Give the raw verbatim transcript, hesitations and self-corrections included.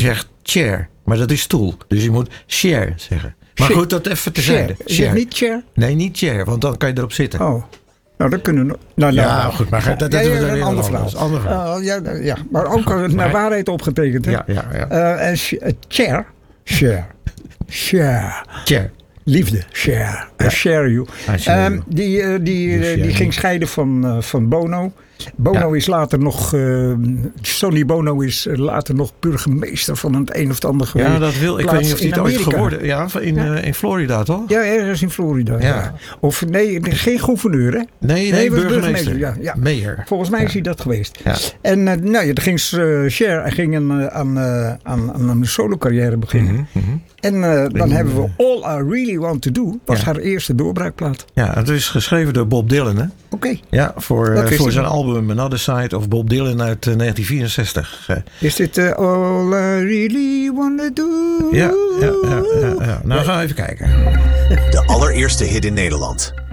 zegt chair, maar dat is stoel. Dus je moet chair zeggen. Maar Chair. goed, dat even terzijde. Chair. Zeg niet chair? Nee, niet chair, want dan kan je erop zitten. Oh. Nou, dat kunnen we... Nou, ja, nou, goed, maar dat, dat, ja, dat, ja, dat een ander verhaal. Ander verhaal. Uh, ja, ja, maar ook uh, naar waarheid opgetekend. Hè? Ja, ja, ja. Uh, en sh- uh, chair. Share. Share. Chair. Liefde. Share. I share you. I share Um, you. die uh, die, You uh, share die me. ging scheiden van, uh, van Bono. Bono Ja. is later nog... Uh, Sonny Bono is uh, later nog burgemeester van het een of het ander geweest. Ja, dat wil. Ik weet niet of hij het ooit geworden. Ja, in, Ja. Uh, in Florida toch? Ja, ergens in Florida. Ja. Ja. Of nee, geen gouverneur, hè? Nee, nee, Nee, was burgemeester. burgemeester, ja, ja. Mayor. Volgens mij Ja. is hij dat geweest. Ja. En uh, nou ja, dan ging uh, Cher hij ging een, uh, aan, uh, aan, aan een solo carrière beginnen. Mhm, mhm. En uh, dan Ik, hebben we uh, All I Really Want To Do. Was Ja. haar eerste doorbraakplaat. Ja, het is geschreven door Bob Dylan, hè? Oké. Okay. Ja, voor, Dat uh, wist voor ik zijn niet. album Another Side of Bob Dylan uit uh, negentien vierenzestig. Uh, Is dit uh, All I Really Want To Do? ja, ja, ja, ja, ja. Nou, gaan we even kijken. De allereerste hit in Nederland.